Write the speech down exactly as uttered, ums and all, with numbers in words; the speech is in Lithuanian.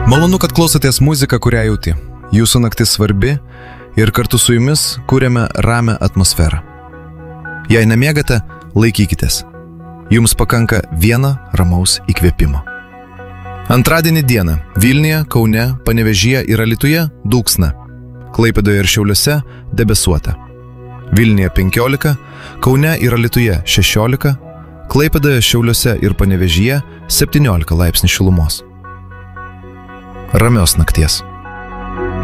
Malonu, kad klausotės muziką, kurią jauti. Jūsų naktis svarbi ir kartu su jumis kūrėme ramią atmosferą. Jei nemiegate, laikykitės. Jums pakanka vieno ramaus įkvėpimo. Antradienį dieną Vilniuje, Kaune, Panevėžyje ir Alytuje dulksna. Klaipėdoje ir Šiauliuose debesuota. Vilniuje penkiolika, Kaune ir Alytuje šešiolika, Klaipėdoje, Šiauliuose ir Panevėžyje septyniolika laipsnių šilumos. Ramios nakties.